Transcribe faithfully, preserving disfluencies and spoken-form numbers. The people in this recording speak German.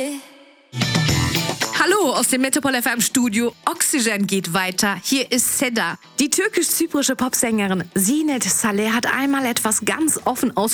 Hallo aus dem Metropol F M Studio. Oxygen geht weiter. Hier ist Seda. Die türkisch-zyprische Popsängerin Zinet Saleh hat einmal etwas ganz offen ausgesprochen.